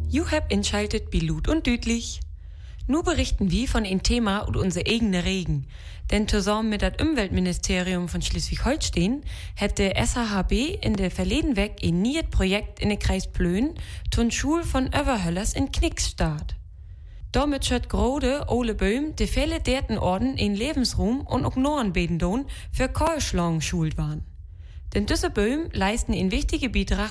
You habt einschaltet bei Lut und Düdlich. Nu berichten wir von ein Thema und unser eigener Regen. Denn zusammen mit dem Umweltministerium von Schleswig-Holstein hat der SHHB in der verleden Weg ein neues Projekt in der Kreis Plön zur Schule von Överhöllers in Knicks start. Damit schürt Grode Ole Böhm de viele derten Orden in Lebensraum und auch Nornbeden don für Keuschlang schult waren. Denn diese Böhm leisten einen wichtigen Beitrag